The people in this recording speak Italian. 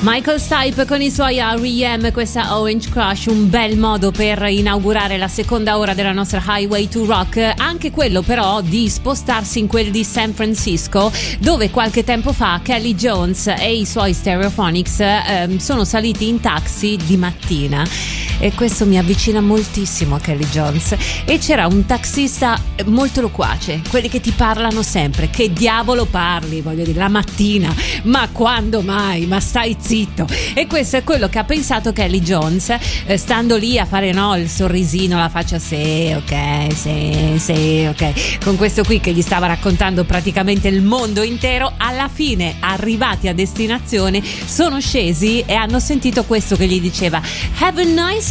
Michael Stipe con i suoi R.E.M., questa Orange Crush, un bel modo per inaugurare la seconda ora della nostra Highway to Rock, anche quello però di spostarsi in quel di San Francisco, dove qualche tempo fa Kelly Jones e i suoi Stereophonics sono saliti in taxi di mattina, e questo mi avvicina moltissimo a Kelly Jones. E c'era un taxista molto loquace, quelli che ti parlano sempre, che diavolo parli, voglio dire, la mattina, ma quando mai, ma stai zitto. E questo è quello che ha pensato Kelly Jones, stando lì a fare il sorrisino, la faccia sì, ok, con questo qui che gli stava raccontando praticamente il mondo intero. Alla fine, arrivati a destinazione, sono scesi e hanno sentito questo che gli diceva: have a nice